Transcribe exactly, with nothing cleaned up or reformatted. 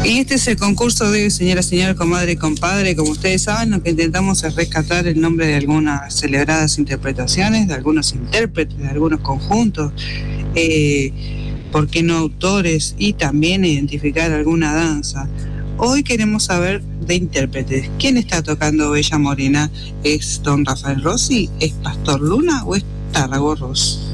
Y este es el concurso de señora, señor, comadre y compadre. Como ustedes saben, lo que intentamos es rescatar el nombre de algunas celebradas interpretaciones, de algunos intérpretes, de algunos conjuntos, eh, ¿por qué no autores? Y también identificar alguna danza. Hoy queremos saber de intérpretes. ¿Quién está tocando Bella Morena? ¿Es don Rafael Rossi? ¿Es Pastor Luna o es Tarragó Ross?